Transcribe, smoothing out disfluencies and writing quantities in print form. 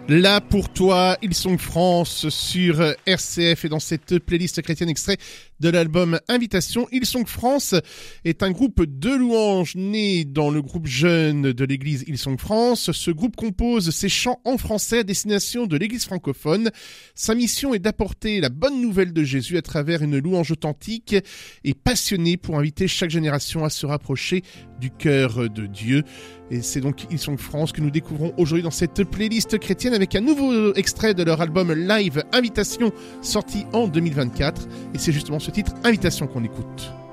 Là pour toi, Hillsong France sur RCF et dans cette playlist chrétienne extrait de l'album Invitation. Hillsong France est un groupe de louanges né dans le groupe jeune de l'église Hillsong France. Ce groupe compose ses chants en français à destination de l'église francophone. Sa mission est d'apporter la bonne nouvelle de Jésus à travers une louange authentique et passionnée pour inviter chaque génération à se rapprocher du cœur de Dieu. Et c'est donc Hillsong France que nous découvrons aujourd'hui dans cette playlist chrétienne avec un nouveau extrait de leur album live Invitation sorti en 2024. Et c'est justement ce titre Invitation qu'on écoute.